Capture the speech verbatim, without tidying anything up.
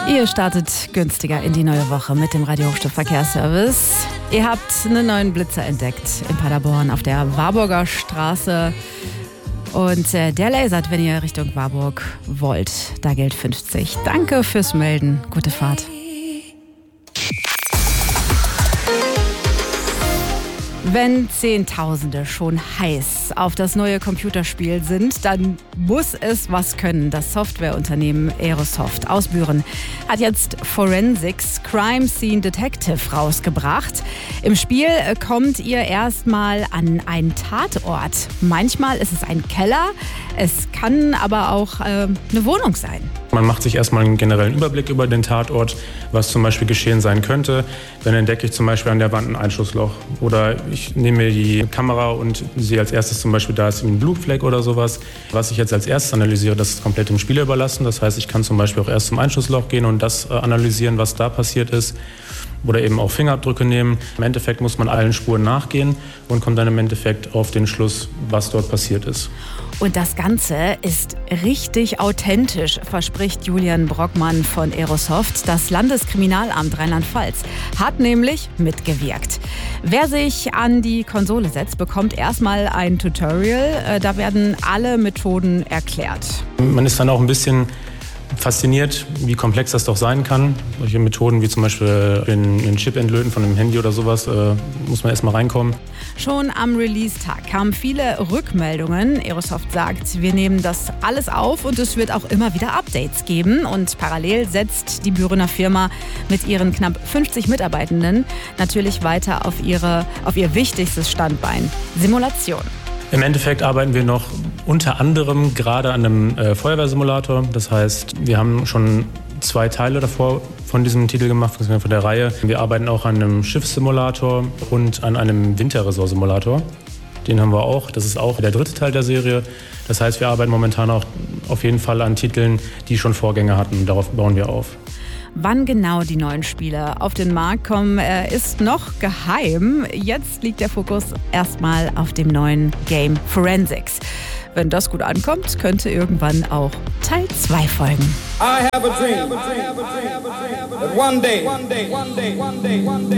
Ihr startet günstiger in die neue Woche mit dem Radio Hochstift Verkehrsservice. Ihr habt einen neuen Blitzer entdeckt in Paderborn auf der Warburger Straße. Und äh, der lasert, wenn ihr Richtung Warburg wollt. Da gilt fünfzig. Danke fürs Melden. Gute Fahrt. Wenn Zehntausende schon heiß auf das neue Computerspiel sind, dann muss es was können. Das Softwareunternehmen Aerosoft aus Büren hat jetzt Forensics Crime Scene Detective rausgebracht. Im Spiel kommt ihr erstmal an einen Tatort. Manchmal ist es ein Keller, es kann aber auch äh, eine Wohnung sein. Man macht sich erstmal einen generellen Überblick über den Tatort, was zum Beispiel geschehen sein könnte. Dann entdecke ich zum Beispiel an der Wand ein Einschussloch oder ich nehme mir die Kamera und sehe als erstes zum Beispiel, da ist ein Blutfleck oder sowas. Was ich jetzt als erstes analysiere, das ist komplett dem Spieler überlassen. Das heißt, ich kann zum Beispiel auch erst zum Einschussloch gehen und das analysieren, was da passiert ist. Oder eben auch Fingerabdrücke nehmen. Im Endeffekt muss man allen Spuren nachgehen und kommt dann im Endeffekt auf den Schluss, was dort passiert ist. Und das Ganze ist richtig authentisch, verspricht Julian Brockmann von Aerosoft. Das Landeskriminalamt Rheinland-Pfalz hat nämlich mitgewirkt. Wer sich an die Konsole setzt, bekommt erstmal ein Tutorial. Da werden alle Methoden erklärt. Man ist dann auch ein bisschen fasziniert, wie komplex das doch sein kann. Solche Methoden wie zum Beispiel den, den Chip entlöten von einem Handy oder sowas, äh, muss man erstmal reinkommen. Schon am Release-Tag kamen viele Rückmeldungen. Aerosoft sagt, wir nehmen das alles auf und es wird auch immer wieder Updates geben. Und parallel setzt die Bürener Firma mit ihren knapp fünfzig Mitarbeitenden natürlich weiter auf, ihre, auf ihr wichtigstes Standbein: Simulation. Im Endeffekt arbeiten wir noch unter anderem gerade an einem äh, Feuerwehrsimulator. Das heißt, wir haben schon zwei Teile davor von diesem Titel gemacht, von der Reihe. Wir arbeiten auch an einem Schiffssimulator und an einem Winterresort-Simulator. Den haben wir auch. Das ist auch der dritte Teil der Serie. Das heißt, wir arbeiten momentan auch auf jeden Fall an Titeln, die schon Vorgänger hatten. Darauf bauen wir auf. Wann genau die neuen Spiele auf den Markt kommen, ist noch geheim. Jetzt liegt der Fokus erstmal auf dem neuen Game Forensics. Wenn das gut ankommt, könnte irgendwann auch Teil zwei folgen. I have a dream that one day, one day, one day, one day, one day